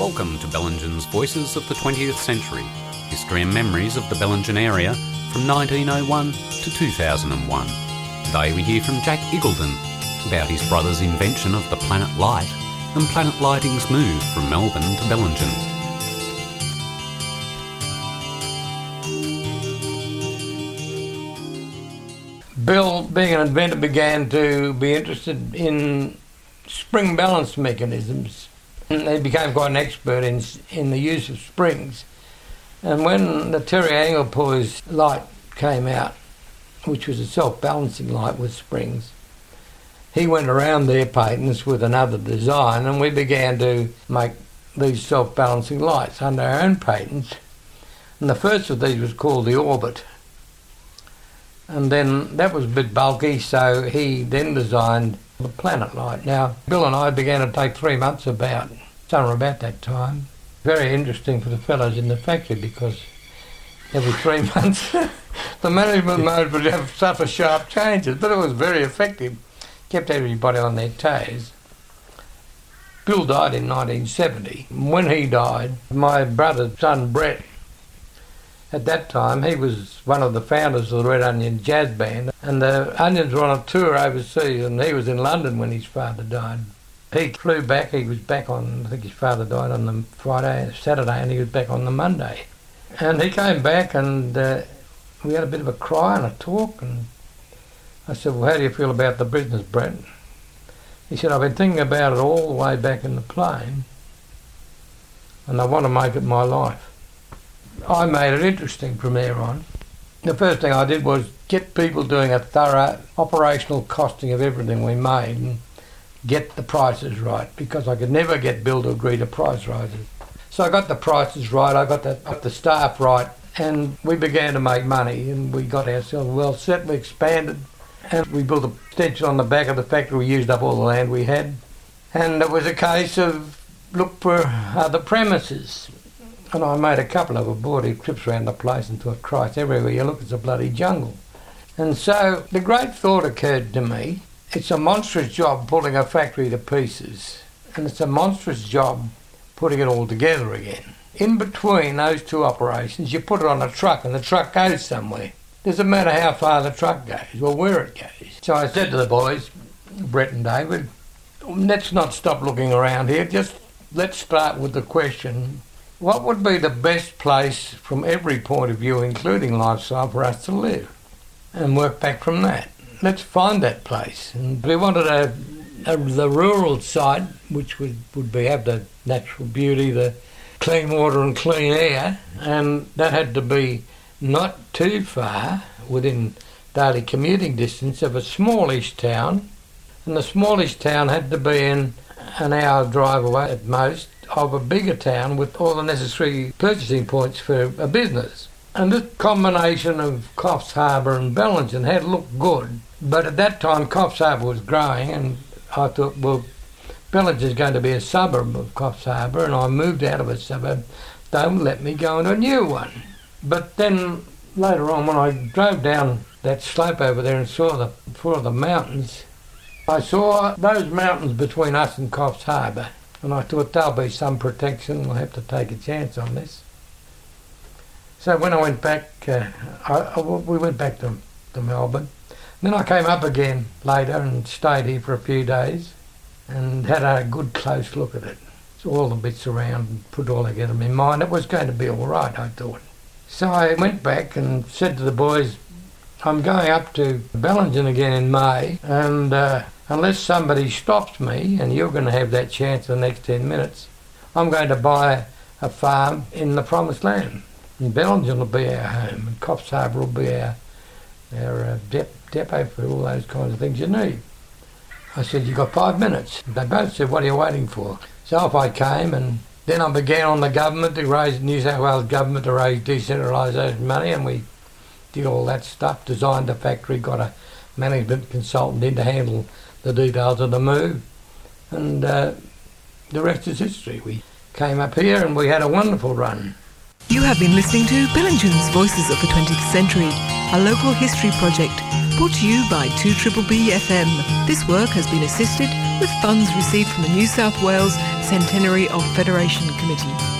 Welcome to Bellingen's Voices of the 20th Century, history and memories of the Bellingen area from 1901 to 2001. Today we hear from Jack Iggulden about his brother's invention of the Planet Light and Planet Lighting's move from Melbourne to Bellingen. Bill, being an inventor, began to be interested in spring balance mechanisms. He became quite an expert in the use of springs. And when the Terry Anglepoise light came out, which was a self-balancing light with springs, he went around their patents with another design, and we began to make these self-balancing lights under our own patents. And the first of these was called the Orbit. And then that was a bit bulky, so he then designed the Planet Light. Now, Bill and I began to take 3 months about, somewhere about that time. Very interesting for the fellows in the factory because every 3 months the management mode would have suffer sharp changes, but it was very effective. Kept everybody on their toes. Bill died in 1970. When he died, my brother's son Brett, at that time, he was one of the founders of the Red Onion Jazz Band, and the Onions were on a tour overseas, and he was in London when his father died. He flew back, he was back on, I think his father died on the Saturday, and he was back on the Monday. And he came back, and we had a bit of a cry and a talk, and I said, well, how do you feel about the business, Brett? He said, I've been thinking about it all the way back in the plane, and I want to make it my life. I made it interesting from there on. The first thing I did was get people doing a thorough operational costing of everything we made and get the prices right, because I could never get Bill to agree to price rises. So I got the prices right, I got the staff right, and we began to make money, and we got ourselves well set, we expanded, and we built an extension on the back of the factory. We used up all the land we had, and it was a case of look for other premises. And I made a couple of abortive trips around the place and thought, Christ, everywhere you look it's a bloody jungle. And so the great thought occurred to me, it's a monstrous job pulling a factory to pieces, and it's a monstrous job putting it all together again. In between those two operations, you put it on a truck and the truck goes somewhere. Doesn't matter how far the truck goes or where it goes. So I said to the boys, Brett and David, let's not stop looking around here, just let's start with the question, what would be the best place from every point of view, including lifestyle, for us to live? And work back from that. Let's find that place. And we wanted the rural site, which would have the natural beauty, the clean water and clean air, and that had to be not too far, within daily commuting distance of a smallish town, and the smallish town had to be in an hour drive away at most of a bigger town with all the necessary purchasing points for a business. And this combination of Coffs Harbour and Bellingen had looked good, but at that time Coffs Harbour was growing, and I thought, well, Bellingen's going to be a suburb of Coffs Harbour, and I moved out of a suburb. Don't let me go into a new one. But then later on, when I drove down that slope over there and saw the mountains, I saw those mountains between us and Coffs Harbour, and I thought there'll be some protection, we'll have to take a chance on this. So when I went back, we went back to Melbourne. Then I came up again later and stayed here for a few days and had a good close look at it. So all the bits around and put all together in my mind. It was going to be all right, I thought. So I went back and said to the boys, I'm going up to Bellingen again in May, and unless somebody stops me, and you're going to have that chance in the next 10 minutes, I'm going to buy a farm in the Promised Land. And Bellingen will be our home, and Coffs Harbour will be our depot for all those kinds of things you need. I said, you've got 5 minutes. They both said, what are you waiting for? So off I came, and then I began on the government to raise, New South Wales government to raise decentralisation money, and we did all that stuff, designed the factory, got a management consultant in to handle the details of the move, and the rest is history. We came up here and we had a wonderful run. You have been listening to Bellingen's Voices of the 20th Century. a local history project brought to you by 2BBB FM. This work has been assisted with funds received from the New South Wales Centenary of Federation Committee.